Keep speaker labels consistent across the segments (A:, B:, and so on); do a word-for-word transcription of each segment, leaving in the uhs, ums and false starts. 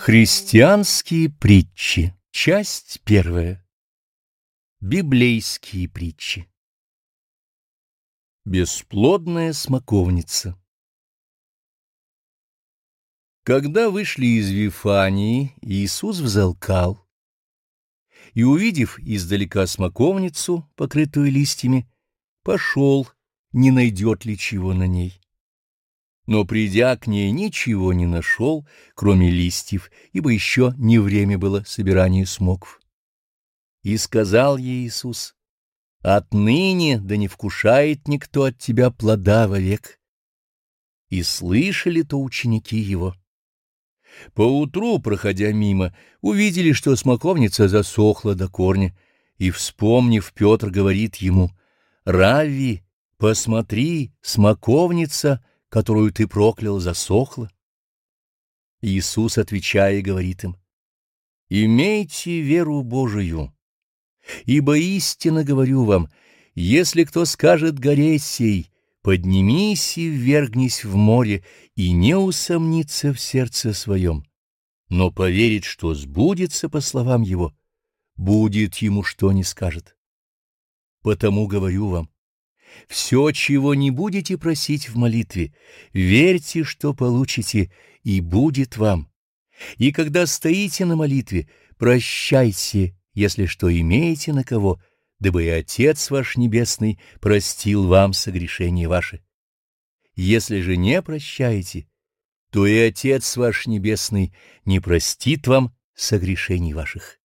A: Христианские притчи. Часть первая. Библейские притчи. Бесплодная смоковница. Когда вышли из Вифании, Иисус взалкал, и, увидев издалека смоковницу, покрытую листьями, пошел, не найдет ли чего на ней. Но, придя к ней, ничего не нашел, кроме листьев, ибо еще не время было собирания смоков. И сказал ей Иисус: «Отныне да не вкушает никто от тебя плода вовек». И слышали то ученики его. Поутру, проходя мимо, увидели, что смоковница засохла до корня, и, вспомнив, Петр говорит ему: «Равви, посмотри, смоковница, которую ты проклял, засохла». Иисус, отвечая, говорит им: «Имейте веру Божию, ибо истинно говорю вам, если кто скажет горе сей: поднимись и ввергнись в море, и не усомнится в сердце своем, но поверит, что сбудется по словам его, будет ему, что ни скажет. Потому говорю вам, все, чего не будете просить в молитве, верьте, что получите, и будет вам. И когда стоите на молитве, прощайте, если что имеете на кого, дабы и Отец ваш Небесный простил вам согрешения ваши. Если же не прощаете, то и Отец ваш Небесный не простит вам согрешений ваших».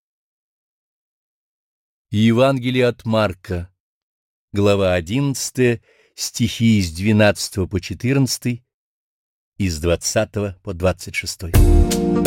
A: Евангелие от Марка, глава одиннадцатая, стихи с двенадцатого по четырнадцатый, и с двадцатого по двадцать шестой.